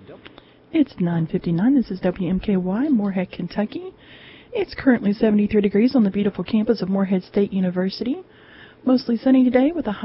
It's 9:59. This is WMKY, Moorhead, Kentucky. It's currently 73 degrees on the beautiful campus of Moorhead State University. Mostly sunny today with a